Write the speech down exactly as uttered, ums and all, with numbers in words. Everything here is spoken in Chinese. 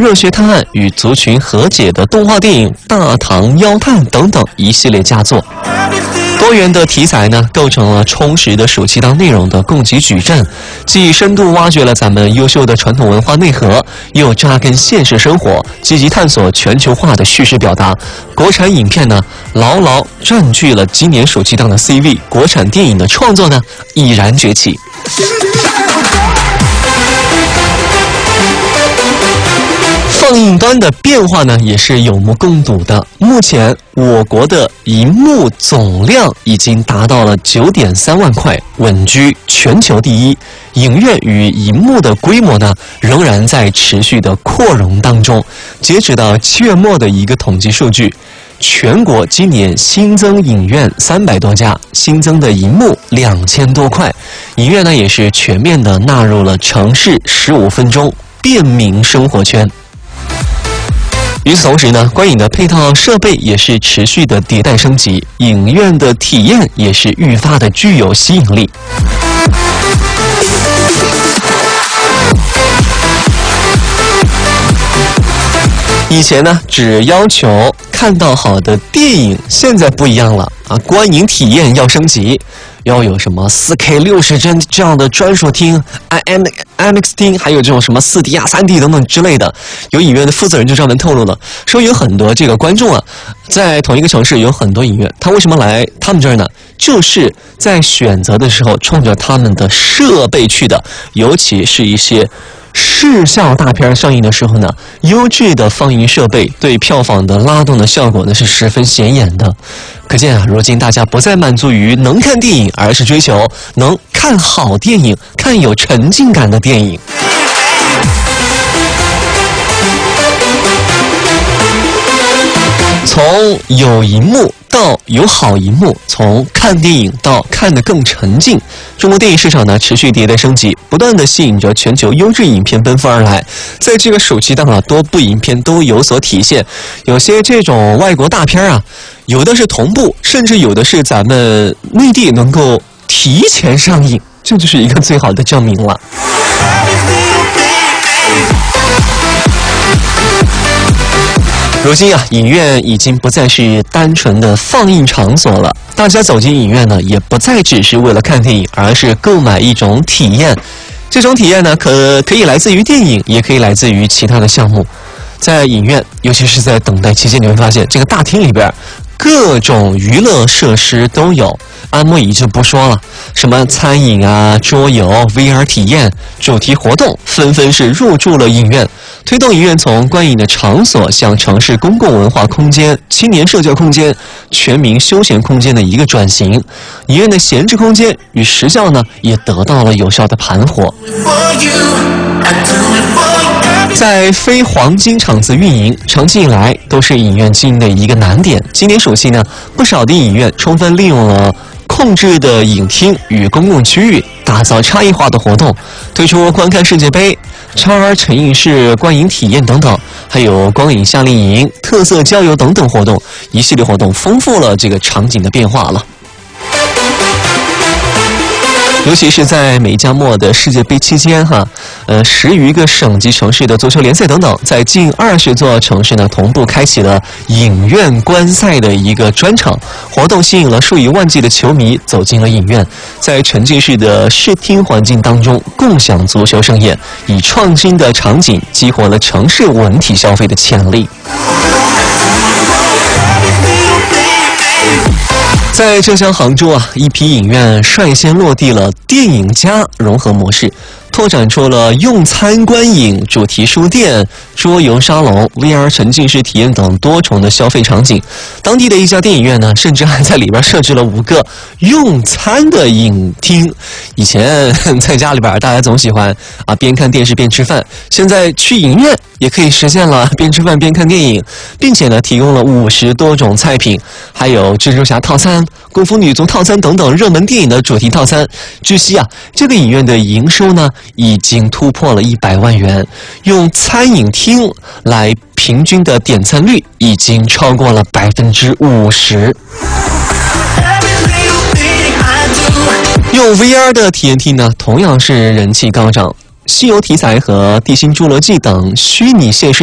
热血探案与族群和解的动画电影《大唐妖探》等等一系列佳作。多元的题材呢，构成了充实的暑期档内容的供给矩阵，既深度挖掘了咱们优秀的传统文化内核，又扎根现实生活，积极探索全球化的叙事表达。国产影片呢，牢牢占据了今年暑期档的 C 位，国产电影的创作呢，已然崛起。放映端的变化呢，也是有目共睹的。目前，我国的银幕总量已经达到了 九点三万块，稳居全球第一。影院与银幕的规模呢，仍然在持续的扩容当中。截止到七月末的一个统计数据，全国今年新增影院三百多家，新增的银幕两千多块。影院呢，也是全面的纳入了城市十五分钟便民生活圈。与此同时呢，观影的配套设备也是持续的迭代升级，影院的体验也是愈发的具有吸引力。以前呢，只要求看到好的电影，现在不一样了啊！观影体验要升级，要有什么 四 K 六十帧这样的专属厅、I M X 厅，还有这种什么 四 D 啊、三 D 等等之类的。有影院的负责人就专门透露了，说有很多这个观众啊，在同一个城市有很多影院，他为什么来他们这儿呢？就是在选择的时候冲着他们的设备去的，尤其是一些视效大片上映的时候呢，优质的放映设备对票房的拉动的效果呢是十分显眼的。可见啊，如今大家不再满足于能看电影，而是追求能看好电影，看有沉浸感的电影。从有银幕到有好银幕，从看电影到看得更沉浸，中国电影市场呢持续迭代升级，不断的吸引着全球优质影片奔赴而来。在这个暑期档啊，多部影片都有所体现。有些这种外国大片啊，有的是同步，甚至有的是咱们内地能够提前上映，这就是一个最好的证明了。如今啊，影院已经不再是单纯的放映场所了。大家走进影院呢，也不再只是为了看电影，而是购买一种体验。这种体验呢，可可以来自于电影，也可以来自于其他的项目。在影院，尤其是在等待期间，你会发现这个大厅里边各种娱乐设施都有。按摩椅就不说了，什么餐饮啊、桌游、V R 体验、主题活动，纷纷是入驻了影院，推动影院从观影的场所向城市公共文化空间、青年社交空间、全民休闲空间的一个转型。影院的闲置空间与时效呢，也得到了有效的盘活。在非黄金场次运营，长期以来都是影院经营的一个难点。今年暑期呢，不少的影院充分利用了控制的影厅与公共区域，打造差异化的活动，推出观看世界杯、超儿沉浸式观影体验等等，还有光影夏令营、特色郊游等等活动，一系列活动丰富了这个场景的变化了。尤其是在美加墨的世界杯期间哈，呃，十余个省级城市的足球联赛等等，在近二十座城市呢同步开启了影院观赛的一个专场活动，吸引了数以万计的球迷走进了影院，在沉浸式的视听环境当中共享足球盛宴，以创新的场景激活了城市文体消费的潜力。在浙江杭州啊，一批影院率先落地了电影加融合模式，拓展出了用餐观影、主题书店、桌游沙龙、V R 沉浸式体验等多重的消费场景。当地的一家电影院呢，甚至还在里边设置了五个用餐的影厅。以前在家里边，大家总喜欢啊边看电视边吃饭，现在去影院也可以实现了边吃饭边看电影，并且呢，提供了五十多种菜品，还有蜘蛛侠套餐、功夫女足套餐等等热门电影的主题套餐。据悉啊，这个影院的营收呢已经突破了一百万元，用餐饮厅来平均的点餐率已经超过了百分之五十。用 V R 的体验厅呢，同样是人气高涨。西游题材和地心侏罗纪等虚拟现实